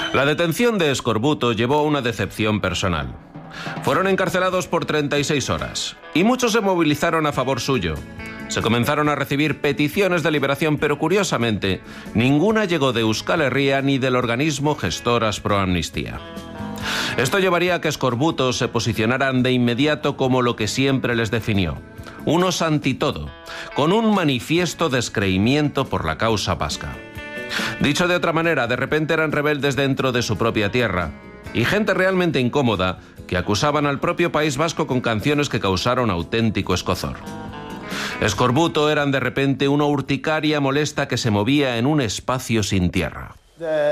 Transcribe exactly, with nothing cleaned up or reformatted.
La detención de Escorbuto llevó a una decepción personal. Fueron encarcelados por treinta y seis horas y muchos se movilizaron a favor suyo. Se comenzaron a recibir peticiones de liberación, pero curiosamente, ninguna llegó de Euskal Herria ni del organismo Gestoras Pro Amnistía. Esto llevaría a que Escorbuto se posicionaran de inmediato como lo que siempre les definió, unos antitodo, con un manifiesto descreimiento por la causa vasca. Dicho de otra manera, de repente eran rebeldes dentro de su propia tierra, y gente realmente incómoda que acusaban al propio País Vasco con canciones que causaron auténtico escozor. Escorbuto eran de repente una urticaria molesta que se movía en un espacio sin tierra.